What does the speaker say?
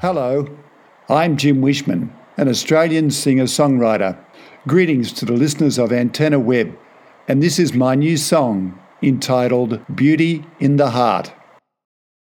Hello, I'm Jim Wishman, an Australian singer-songwriter. Greetings to the listeners of Antenna Web, and this is my new song entitled Beauty in the Heart.